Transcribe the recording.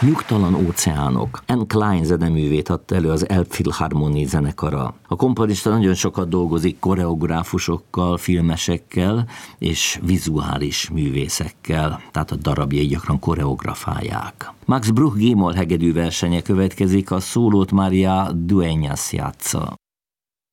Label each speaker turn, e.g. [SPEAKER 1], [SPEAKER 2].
[SPEAKER 1] Nyugtalan óceánok. Anne Klein zeneművét adta elő az Elbphilharmonie zenekara. A komponista nagyon sokat dolgozik koreográfusokkal, filmesekkel és vizuális művészekkel, tehát a darabjai gyakran koreografálják. Max Bruch G-moll hegedű versenye következik, a szólót Maria Dueñas játsza.